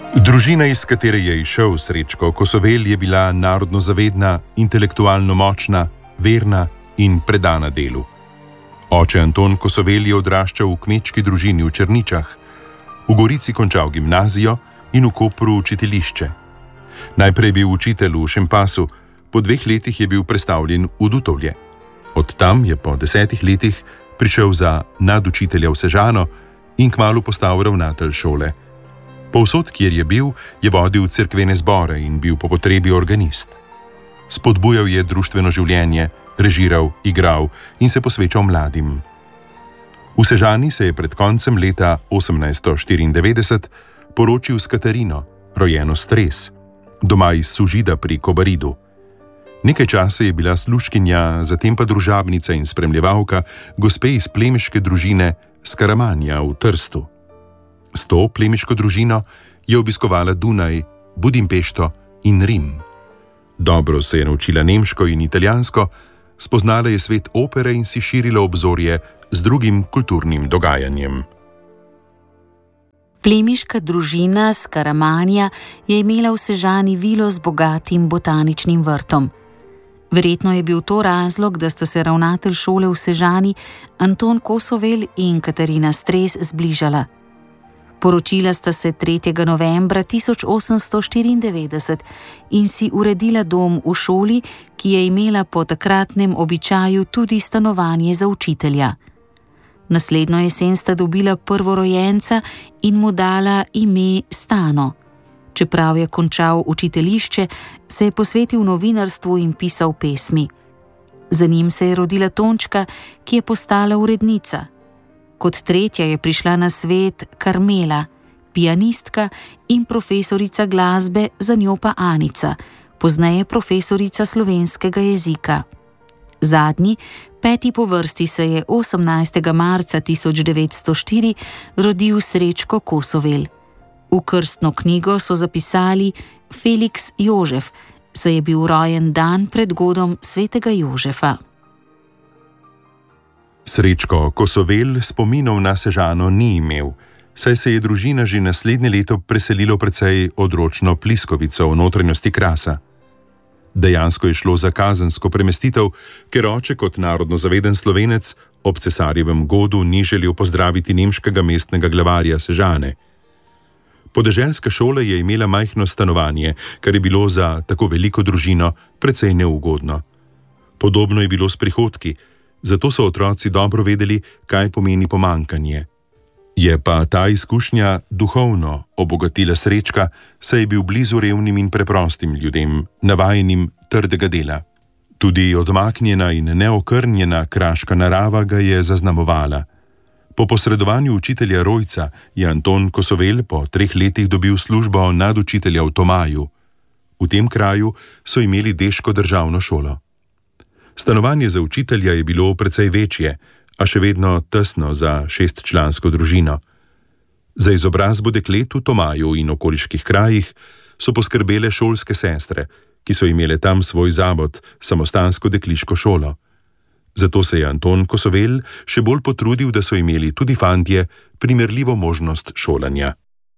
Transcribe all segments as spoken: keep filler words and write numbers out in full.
Družina, iz katere je izšel Srečko Kosovel, je bila narodno zavedna, intelektualno močna, verna in predana delu. Oče Anton Kosovel je odraščal v kmečki družini v Črničah, v Gorici končal gimnazijo in v Kopru učiteljišče. Najprej je bil učitelj v Šempasu, po dveh letih je bil prestavljen v Dutovlje. Od tam je po desetih letih prišel za nadučitelja v Sežano in kmalu postal ravnatelj šole. Povsod, kjer je bil, je vodil cerkvene zbore in bil po potrebi organist. Spodbujal je društveno življenje, režiral, igral in se posvečal mladim. V Sežani se je pred koncem leta osemnajststo štiriindevetdeset poročil s Katarino, rojeno Stres, doma iz Sužida pri Kobaridu. Nekaj časa je bila služkinja, zatem pa družabnica in spremljevalka gospe iz plemiške družine Skaramanja v Trstu. S to plemiško družino je obiskovala Dunaj, Budimpešto in Rim. Dobro se je naučila nemško in italijansko, spoznala je svet opere in si širila obzorje z drugim kulturnim dogajanjem. Plemiška družina Skaramanja je imela v Sežani vilo z bogatim botaničnim vrtom. Verjetno je bil to razlog, da sta se ravnatelj šole v Sežani Anton Kosovel in Katarina Stres zbližala. Poročila sta se tretjega novembra tisoč osemsto štiriindevetdeset in si uredila dom v šoli, ki je imela po takratnem običaju tudi stanovanje za učitelja. Naslednjo jesen sta dobila prvorojenca in mu dala ime Stano. Čeprav je končal učiteljišče, se je posvetil novinarstvu in pisal pesmi. Za njim se je rodila Tončka, ki je postala urednica. Kot tretja je prišla na svet Karmela, pianistka in profesorica glasbe, za njo pa Anica, pozneje profesorica slovenskega jezika. Zadnji, peti po vrsti, se je osemnajstega marca tisoč devetsto štiri rodil Srečko Kosovel. V krstno knjigo so zapisali Felix Jožef, saj je bil rojen dan pred godom svetega Jožefa. Srečko Kosovel spominov na Sežano ni imel, saj se je družina že naslednje leto preselila v precej odročno Pliskovico v notranjosti Krasa. Dejansko je šlo za kazensko premestitev, ker oče kot narodno zaveden Slovenec ob cesarjevem godu ni želel pozdraviti nemškega mestnega glavarja Sežane. Podeželska šola je imela majhno stanovanje, kar je bilo za tako veliko družino precej neugodno. Podobno je bilo s prihodki, zato so otroci dobro vedeli, kaj pomeni pomankanje. Je pa ta izkušnja duhovno obogatila Srečka, saj je bil blizu revnim in preprostim ljudem, navajenim trdega dela. Tudi odmaknjena in neokrnjena kraška narava ga je zaznamovala. Po posredovanju učitelja Rojca je Anton Kosovel po treh letih dobil službo nadučitelja v Tomaju. V tem kraju so imeli deško državno šolo. Stanovanje za učitelja je bilo precej večje, a še vedno tesno za šestčlansko družino. Za izobrazbo deklet v Tomaju in okoliških krajih so poskrbele šolske sestre, ki so imele tam svoj zavod, samostansko dekliško šolo. Zato se je Anton Kosovel še bolj potrudil, da so imeli tudi fantje primerljivo možnost šolanja.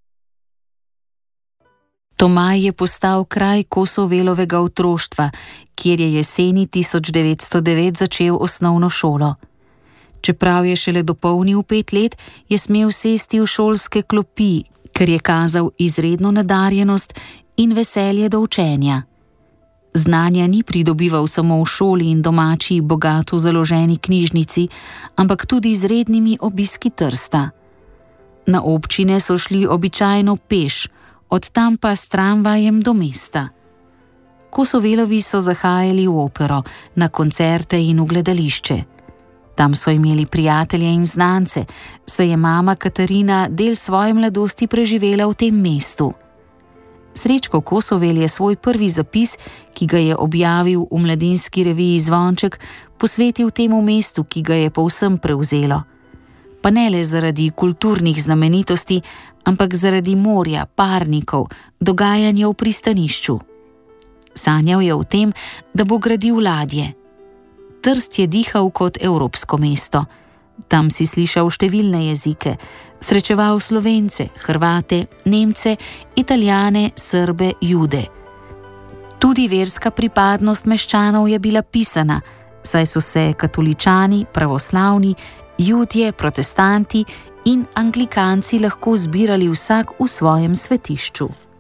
Tomaj je postal kraj Kosovelovega otroštva, kjer je jeseni tisoč devetsto devet začel osnovno šolo. Čeprav je šele dopolnil pet let, je smel sesti v šolske klopi, ker je kazal izredno nadarjenost in veselje do učenja. Znanja ni pridobival samo v šoli in domači bogato založeni knjižnici, ampak tudi z rednimi obiski Trsta. Na občine so šli običajno peš, od tam pa s tramvajem do mesta. Kosovelovi so zahajali v opero, na koncerte in v gledališče. Tam so imeli prijatelje in znance, saj je mama Katarina del svoje mladosti preživela v tem mestu. Srečko Kosovel je svoj prvi zapis, ki ga je objavil v mladinski reviji Zvonček, posvetil temu mestu, ki ga je povsem prevzelo. Pa ne le zaradi kulturnih znamenitosti, ampak zaradi morja, parnikov, dogajanja v pristanišču. Sanjal je o tem, da bo gradil ladje. Trst je dihal kot evropsko mesto. Tam si slišal številne jezike, srečeval Slovence, Hrvate, Nemce, Italijane, Srbe, Jude. Tudi verska pripadnost meščanov je bila pisana, saj so se katoličani, pravoslavni, Judje, protestanti in anglikanci lahko zbirali vsak v svojem svetišču.